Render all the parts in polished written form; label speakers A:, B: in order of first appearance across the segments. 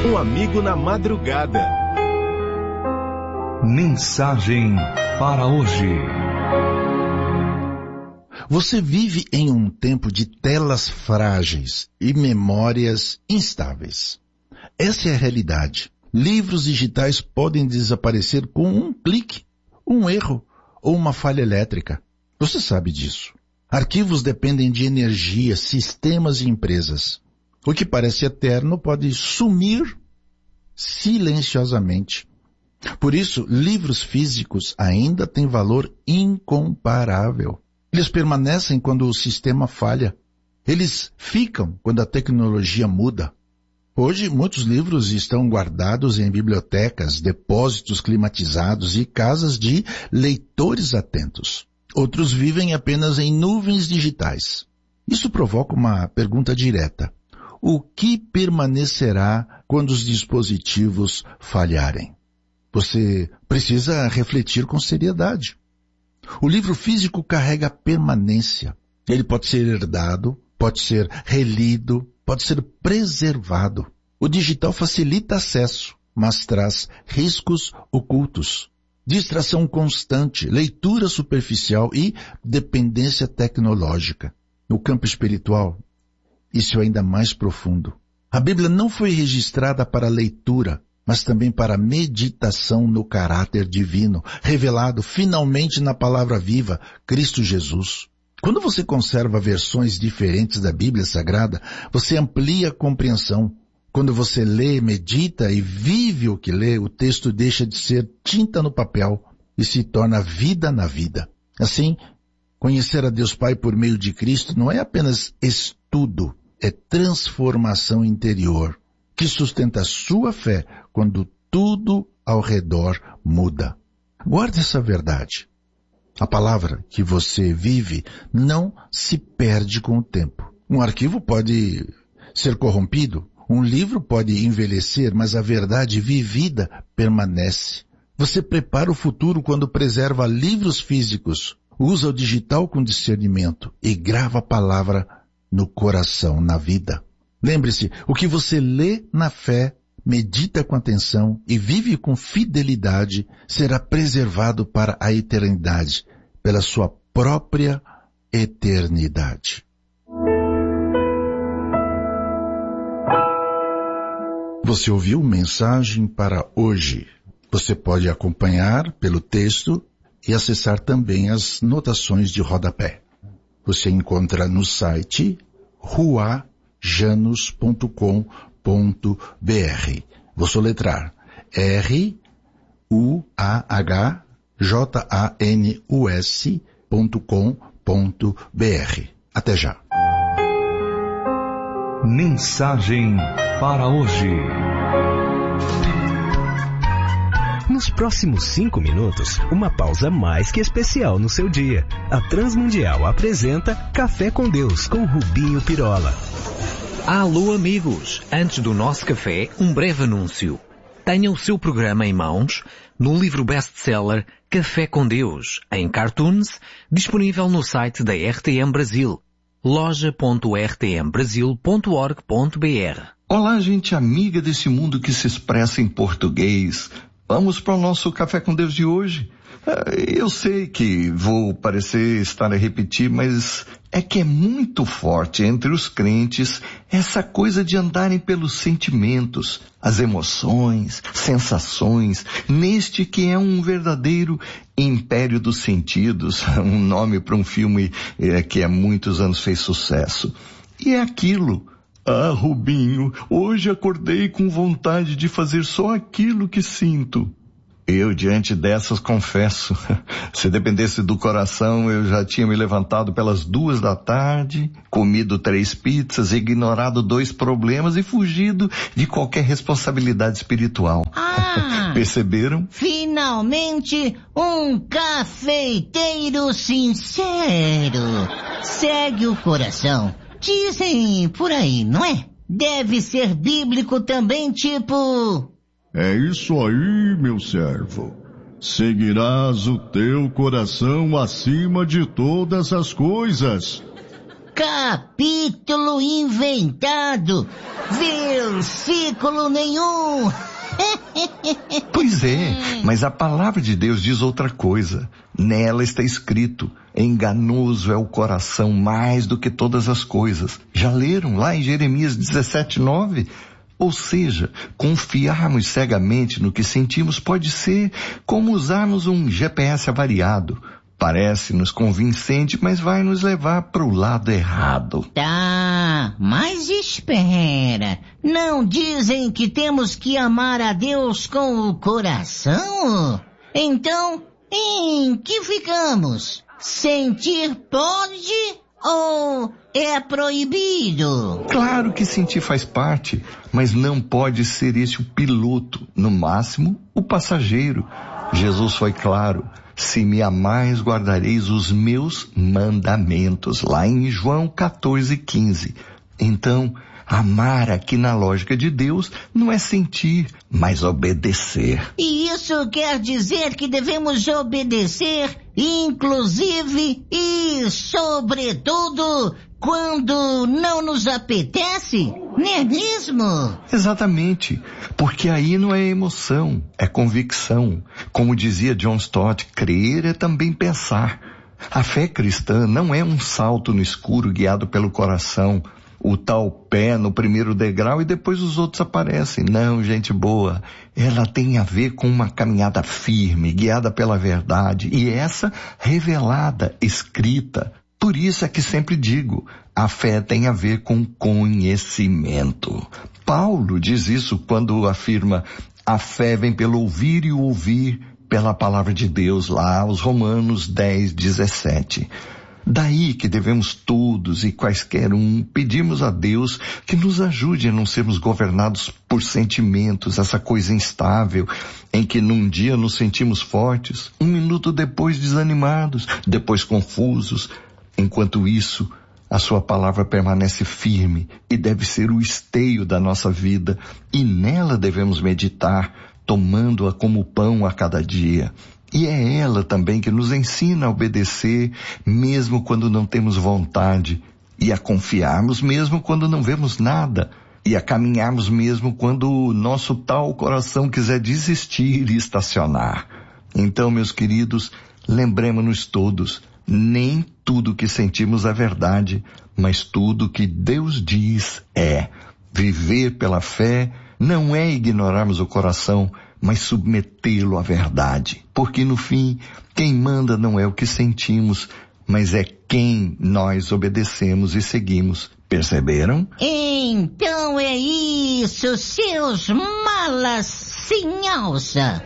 A: Um amigo na madrugada.
B: Mensagem para hoje.
C: Você vive em um tempo de telas frágeis e memórias instáveis. Essa é a realidade. Livros digitais podem desaparecer com um clique, um erro ou uma falha elétrica. Você sabe disso. Arquivos dependem de energia, sistemas e empresas. O que parece eterno pode sumir silenciosamente. Por isso, livros físicos ainda têm valor incomparável. Eles permanecem quando o sistema falha. Eles ficam quando a tecnologia muda. Hoje, muitos livros estão guardados em bibliotecas, depósitos climatizados e casas de leitores atentos. Outros vivem apenas em nuvens digitais. Isso provoca uma pergunta direta. O que permanecerá quando os dispositivos falharem? Você precisa refletir com seriedade. O livro físico carrega permanência. Ele pode ser herdado, pode ser relido, pode ser preservado. O digital facilita acesso, mas traz riscos ocultos. Distração constante, leitura superficial e dependência tecnológica. No campo espiritual, isso é ainda mais profundo. A Bíblia não foi registrada para leitura, mas também para meditação no caráter divino, revelado finalmente na palavra viva, Cristo Jesus. Quando você conserva versões diferentes da Bíblia Sagrada, você amplia a compreensão. Quando você lê, medita e vive o que lê, o texto deixa de ser tinta no papel e se torna vida na vida. Assim, conhecer a Deus Pai por meio de Cristo não é apenas estudo, é transformação interior, que sustenta a sua fé quando tudo ao redor muda. Guarde essa verdade. A palavra que você vive não se perde com o tempo. Um arquivo pode ser corrompido, um livro pode envelhecer, mas a verdade vivida permanece. Você prepara o futuro quando preserva livros físicos, usa o digital com discernimento e grava a palavra no coração, na vida. Lembre-se, o que você lê na fé, medita com atenção e vive com fidelidade será preservado para a eternidade, pela sua própria eternidade. Você ouviu Mensagem para hoje. Você pode acompanhar pelo texto e acessar também as notações de rodapé. Você encontra no site ruajanus.com.br. Vou soletrar ruajanus.com.br. Até já.
B: Mensagem para hoje.
D: Nos próximos 5 minutos, uma pausa mais que especial no seu dia. A Transmundial apresenta Café com Deus, com Rubinho Pirola.
E: Alô amigos, antes do nosso café, um breve anúncio. Tenha o seu programa em mãos no livro best-seller Café com Deus, em cartoons, disponível no site da RTM Brasil, loja.rtmbrasil.org.br.
F: Olá, gente amiga desse mundo que se expressa em português. Vamos para o nosso Café com Deus de hoje. Eu sei que vou parecer estar a repetir, mas é que é muito forte entre os crentes essa coisa de andarem pelos sentimentos, as emoções, sensações, neste que é um verdadeiro império dos sentidos, um nome para um filme que há muitos anos fez sucesso. E é aquilo. Ah, Rubinho, hoje acordei com vontade de fazer só aquilo que sinto. Eu, diante dessas, confesso, se dependesse do coração, eu já tinha me levantado pelas 2 da tarde, comido 3 pizzas, ignorado 2 problemas e fugido de qualquer responsabilidade espiritual. Perceberam?
G: Finalmente, um cafeiteiro sincero. Segue o coração. Dizem por aí, não é? Deve ser bíblico também, tipo...
H: É isso aí, meu servo. Seguirás o teu coração acima de todas as coisas.
G: Capítulo inventado, versículo nenhum.
F: Pois é, mas a palavra de Deus diz outra coisa. Nela está escrito: enganoso é o coração mais do que todas as coisas. Já leram lá em Jeremias 17:9? Ou seja, confiarmos cegamente no que sentimos pode ser como usarmos um GPS avariado. Parece-nos convincente, mas vai nos levar para o lado errado.
G: Tá, mas espera. Não dizem que temos que amar a Deus com o coração? Então, em que ficamos? Sentir pode ou é proibido?
F: Claro que sentir faz parte, mas não pode ser esse o piloto, no máximo, o passageiro. Jesus foi claro: se me amais, guardareis os meus mandamentos, lá em João 14:15. Então, amar aqui na lógica de Deus não é sentir, mas obedecer.
G: E isso quer dizer que devemos obedecer, inclusive e sobretudo, quando não nos apetece, não é mesmo?
F: Exatamente, porque aí não é emoção, é convicção. Como dizia John Stott, crer é também pensar. A fé cristã não é um salto no escuro guiado pelo coração, o tal pé no primeiro degrau e depois os outros aparecem. Não, gente boa, ela tem a ver com uma caminhada firme, guiada pela verdade, e essa revelada, escrita. Por isso é que sempre digo, a fé tem a ver com conhecimento. Paulo diz isso quando afirma: a fé vem pelo ouvir e o ouvir pela palavra de Deus, lá aos Romanos 10:17. Daí que devemos todos e quaisquer pedirmos a Deus que nos ajude a não sermos governados por sentimentos, essa coisa instável, em que num dia nos sentimos fortes, um minuto depois desanimados, depois confusos. Enquanto isso, a sua palavra permanece firme e deve ser o esteio da nossa vida, e nela devemos meditar, tomando-a como pão a cada dia. E é ela também que nos ensina a obedecer, mesmo quando não temos vontade, e a confiarmos mesmo quando não vemos nada, e a caminharmos mesmo quando o nosso tal coração quiser desistir e estacionar. Então, meus queridos, lembremos-nos todos: nem tudo que sentimos é verdade, mas tudo que Deus diz é. Viver pela fé não é ignorarmos o coração, mas submetê-lo à verdade. Porque no fim, quem manda não é o que sentimos, mas é quem nós obedecemos e seguimos. Perceberam?
G: Então é isso, seus malas sem alça.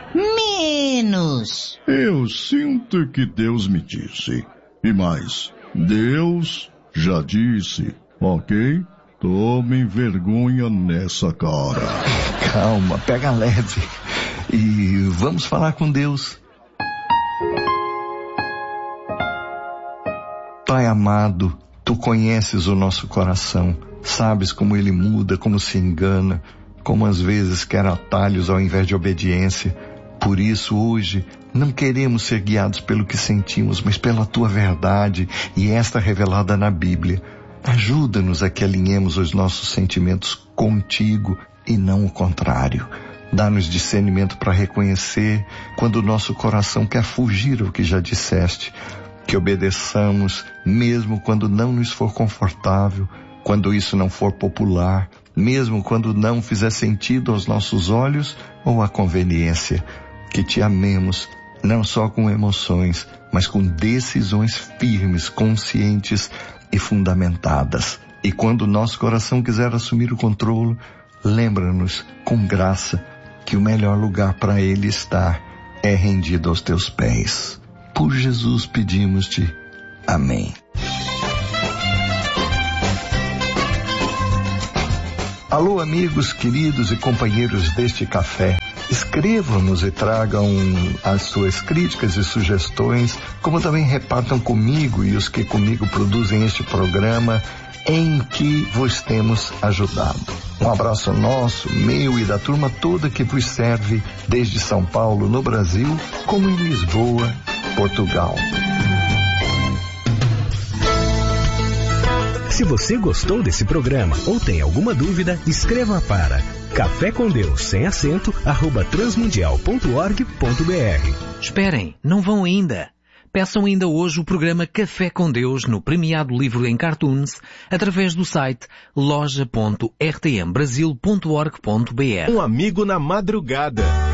G: Menos.
H: Eu sinto que Deus me disse. E mais, Deus já disse, ok? Tomem vergonha nessa cara.
F: Calma, pega leve. E vamos falar com Deus. Pai amado, Tu conheces o nosso coração. Sabes como ele muda, como se engana, como às vezes quer atalhos ao invés de obediência. Por isso, hoje, não queremos ser guiados pelo que sentimos, mas pela Tua verdade, e esta revelada na Bíblia. Ajuda-nos a que alinhemos os nossos sentimentos contigo e não o contrário. Dá-nos discernimento para reconhecer quando o nosso coração quer fugir ao que já disseste. Que obedeçamos mesmo quando não nos for confortável, quando isso não for popular, mesmo quando não fizer sentido aos nossos olhos ou à conveniência. Que Te amemos, não só com emoções, mas com decisões firmes, conscientes e fundamentadas. E quando o nosso coração quiser assumir o controle, lembra-nos, com graça, que o melhor lugar para ele estar é rendido aos Teus pés. Por Jesus pedimos-Te. Amém. Alô, amigos queridos e companheiros deste café. Escrevam-nos e tragam as suas críticas e sugestões, como também repartam comigo e os que comigo produzem este programa, em que vos temos ajudado. Um abraço nosso, meu e da turma toda que vos serve desde São Paulo, no Brasil, como em Lisboa, Portugal.
D: Se você gostou desse programa ou tem alguma dúvida, escreva para Café com Deus, sem acento, @transmundial.org.br.
E: Esperem, não vão ainda. Peçam ainda hoje o programa Café com Deus no premiado livro em cartoons através do site loja.rtmbrasil.org.br.
A: Um amigo na madrugada.